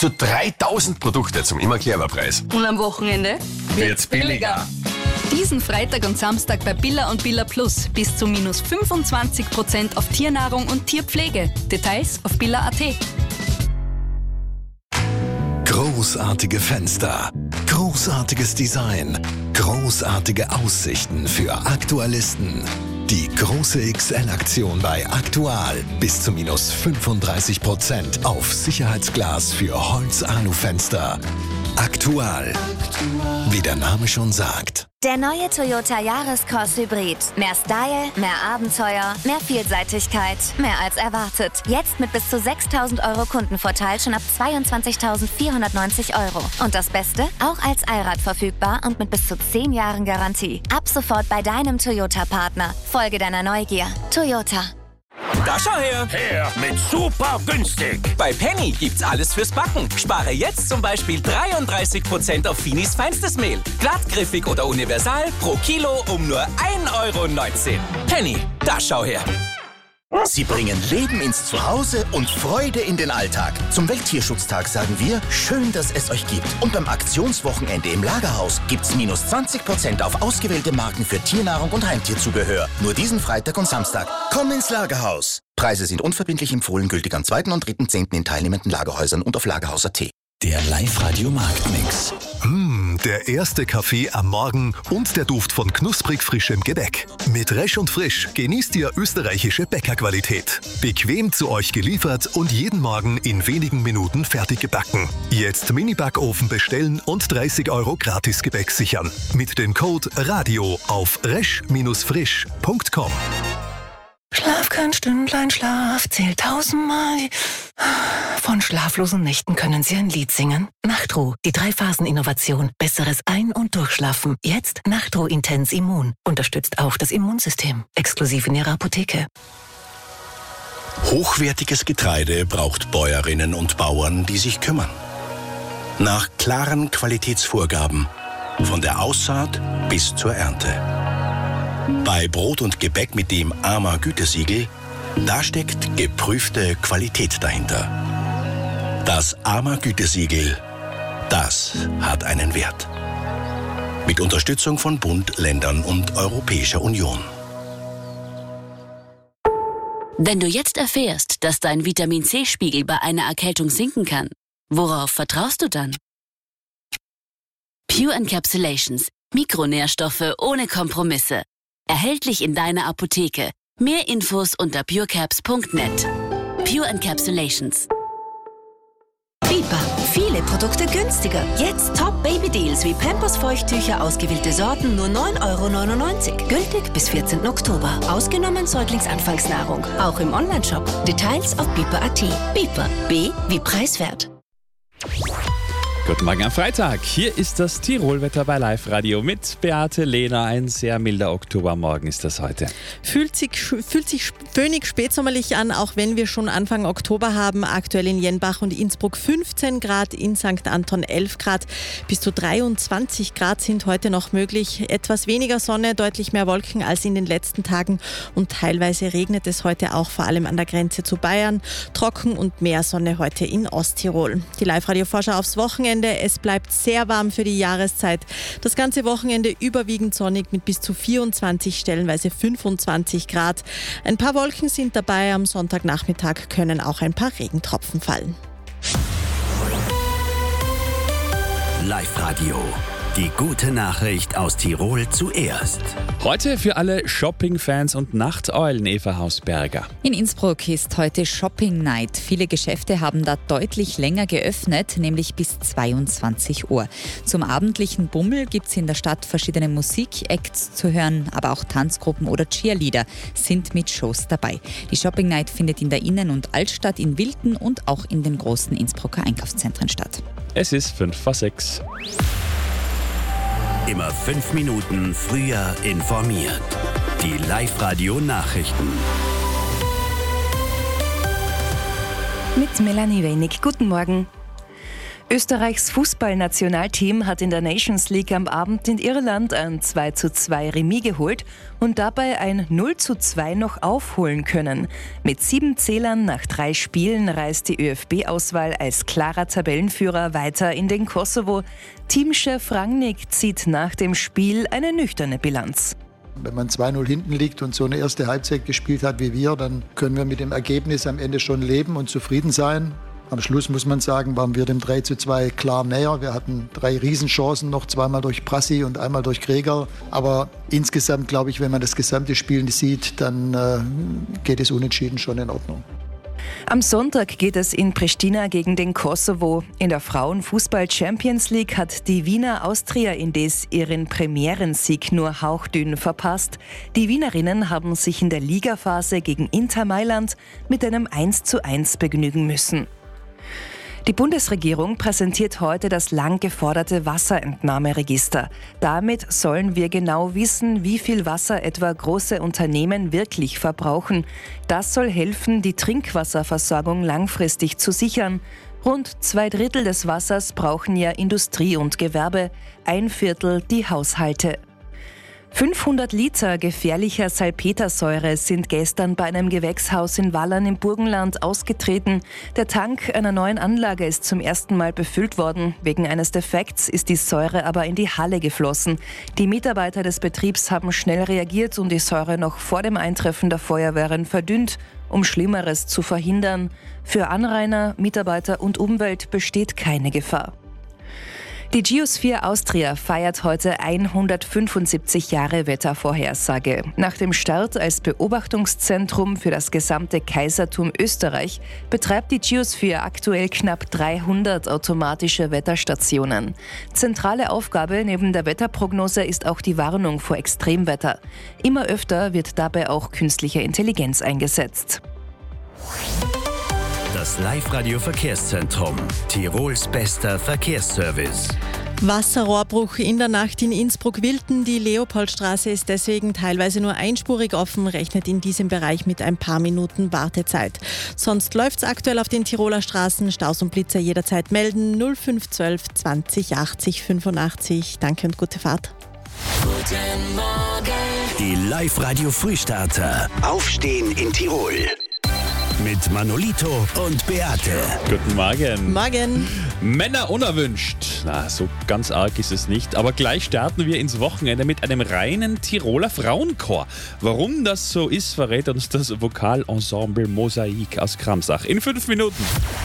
zu 3000 Produkte zum Immer-Clever-Preis. Und am Wochenende Wird's billiger. Diesen Freitag und Samstag bei Billa und Billa Plus bis zu minus 25% auf Tiernahrung und Tierpflege. Details auf billa.at. Großartige Fenster, großartiges Design, großartige Aussichten für Aktualisten. Die große XL-Aktion bei Aktual. Bis zu minus 35% auf Sicherheitsglas für Holz-Alu-Fenster. Aktual. Wie der Name schon sagt. Der neue Toyota Yaris-Cross Hybrid. Mehr Style, mehr Abenteuer, mehr Vielseitigkeit, mehr als erwartet. Jetzt mit bis zu 6.000 Euro Kundenvorteil schon ab 22.490 Euro. Und das Beste? Auch als Allrad verfügbar und mit bis zu 10 Jahren Garantie. Ab sofort bei deinem Toyota-Partner. Folge deiner Neugier. Toyota. Da schau her! Her mit super günstig. Bei Penny gibt's alles fürs Backen. Spare jetzt zum Beispiel 33% auf Finis feinstes Mehl. Glattgriffig oder universal pro Kilo um nur 1,19 Euro. Penny, da schau her! Sie bringen Leben ins Zuhause und Freude in den Alltag. Zum Welttierschutztag sagen wir, schön, dass es euch gibt. Und beim Aktionswochenende im Lagerhaus gibt's minus 20% auf ausgewählte Marken für Tiernahrung und Heimtierzubehör. Nur diesen Freitag und Samstag. Komm ins Lagerhaus. Preise sind unverbindlich empfohlen, gültig am 2. und 3.10. in teilnehmenden Lagerhäusern und auf Lagerhaus.at. Der Live-Radio-Marktmix. Der erste Kaffee am Morgen und der Duft von knusprig frischem Gebäck. Mit Resch und Frisch genießt ihr österreichische Bäckerqualität. Bequem zu euch geliefert und jeden Morgen in wenigen Minuten fertig gebacken. Jetzt Mini-Backofen bestellen und 30 Euro Gratis-Gebäck sichern. Mit dem Code RADIO auf resch-frisch.com. Schlaf kein Stündlein Schlaf, zählt 1000-mal. Von schlaflosen Nächten können Sie ein Lied singen. Nachtruh, die 3-Phasen-Innovation. Besseres Ein- und Durchschlafen. Jetzt Nachtruh Intens Immun. Unterstützt auch das Immunsystem. Exklusiv in Ihrer Apotheke. Hochwertiges Getreide braucht Bäuerinnen und Bauern, die sich kümmern. Nach klaren Qualitätsvorgaben. Von der Aussaat bis zur Ernte. Bei Brot und Gebäck mit dem AMA Gütesiegel, da steckt geprüfte Qualität dahinter. Das AMA Gütesiegel, das hat einen Wert. Mit Unterstützung von Bund, Ländern und Europäischer Union. Wenn du jetzt erfährst, dass dein Vitamin-C-Spiegel bei einer Erkältung sinken kann, worauf vertraust du dann? Pure Encapsulations. Mikronährstoffe ohne Kompromisse. Erhältlich in deiner Apotheke. Mehr Infos unter purecaps.net. Pure Encapsulations. Biber. Viele Produkte günstiger. Jetzt Top-Baby-Deals wie Pampers-Feuchttücher, ausgewählte Sorten, nur 9,99 €. Gültig bis 14. Oktober. Ausgenommen Säuglingsanfangsnahrung. Auch im Onlineshop. Details auf biber.at. Biber. B wie preiswert. Guten Morgen am Freitag. Hier ist das Tirolwetter bei Live Radio mit Beate Lehner. Ein sehr milder Oktobermorgen ist das heute. Fühlt sich föhnig spätsommerlich an, auch wenn wir schon Anfang Oktober haben. Aktuell in Jenbach und Innsbruck 15 Grad, in St. Anton 11 Grad. Bis zu 23 Grad sind heute noch möglich. Etwas weniger Sonne, deutlich mehr Wolken als in den letzten Tagen. Und teilweise regnet es heute auch, vor allem an der Grenze zu Bayern. Trocken und mehr Sonne heute in Osttirol. Die Live-Radio-Vorschau aufs Wochenende. Es bleibt sehr warm für die Jahreszeit. Das ganze Wochenende überwiegend sonnig mit bis zu 24, stellenweise 25 Grad. Ein paar Wolken sind dabei. Am Sonntagnachmittag können auch ein paar Regentropfen fallen. Live-Radio. Die gute Nachricht aus Tirol zuerst. Heute für alle Shopping-Fans und Nachteulen, Eva Hausberger. In Innsbruck ist heute Shopping Night. Viele Geschäfte haben da deutlich länger geöffnet, nämlich bis 22 Uhr. Zum abendlichen Bummel gibt es in der Stadt verschiedene Musik-Acts zu hören, aber auch Tanzgruppen oder Cheerleader sind mit Shows dabei. Die Shopping Night findet in der Innen- und Altstadt in Wilten und auch in den großen Innsbrucker Einkaufszentren statt. Es ist 5:06. Immer 5 Minuten früher informiert. Die Live-Radio-Nachrichten. Mit Melanie Wenig. Guten Morgen. Österreichs Fußballnationalteam hat in der Nations League am Abend in Irland ein 2:2 Remis geholt und dabei ein 0:2 noch aufholen können. Mit 7 Zählern nach 3 Spielen reist die ÖFB-Auswahl als klarer Tabellenführer weiter in den Kosovo. Teamchef Rangnick zieht nach dem Spiel eine nüchterne Bilanz. Wenn man 2:0 hinten liegt und so eine erste Halbzeit gespielt hat wie wir, dann können wir mit dem Ergebnis am Ende schon leben und zufrieden sein. Am Schluss muss man sagen, waren wir dem 3:2 klar näher. Wir hatten 3 Riesenchancen noch, zweimal durch Prassi und einmal durch Greger. Aber insgesamt glaube ich, wenn man das gesamte Spiel sieht, dann geht es unentschieden schon in Ordnung. Am Sonntag geht es in Pristina gegen den Kosovo. In der Frauenfußball-Champions League hat die Wiener Austria indes ihren Premierensieg nur hauchdünn verpasst. Die Wienerinnen haben sich in der Ligaphase gegen Inter Mailand mit einem 1:1 begnügen müssen. Die Bundesregierung präsentiert heute das lang geforderte Wasserentnahmeregister. Damit sollen wir genau wissen, wie viel Wasser etwa große Unternehmen wirklich verbrauchen. Das soll helfen, die Trinkwasserversorgung langfristig zu sichern. Rund 2/3 des Wassers brauchen ja Industrie und Gewerbe, 1/4 die Haushalte. 500 Liter gefährlicher Salpetersäure sind gestern bei einem Gewächshaus in Wallern im Burgenland ausgetreten. Der Tank einer neuen Anlage ist zum ersten Mal befüllt worden. Wegen eines Defekts ist die Säure aber in die Halle geflossen. Die Mitarbeiter des Betriebs haben schnell reagiert und die Säure noch vor dem Eintreffen der Feuerwehren verdünnt, um Schlimmeres zu verhindern. Für Anrainer, Mitarbeiter und Umwelt besteht keine Gefahr. Die Geosphere Austria feiert heute 175 Jahre Wettervorhersage. Nach dem Start als Beobachtungszentrum für das gesamte Kaisertum Österreich betreibt die Geosphere aktuell knapp 300 automatische Wetterstationen. Zentrale Aufgabe neben der Wetterprognose ist auch die Warnung vor Extremwetter. Immer öfter wird dabei auch künstliche Intelligenz eingesetzt. Das Live-Radio-Verkehrszentrum. Tirols bester Verkehrsservice. Wasserrohrbruch in der Nacht in Innsbruck-Wilten. Die Leopoldstraße ist deswegen teilweise nur einspurig offen, rechnet in diesem Bereich mit ein paar Minuten Wartezeit. Sonst läuft es aktuell auf den Tiroler Straßen. Staus und Blitzer jederzeit melden. 0512 20 80 85. Danke und gute Fahrt. Guten Morgen. Die Live-Radio-Frühstarter. Aufstehen in Tirol. Mit Manolito und Beate. Guten Morgen. Morgen. Männer unerwünscht. Na, so ganz arg ist es nicht. Aber gleich starten wir ins Wochenende mit einem reinen Tiroler Frauenchor. Warum das so ist, verrät uns das Vokalensemble Mosaik aus Kramsach in 5 Minuten.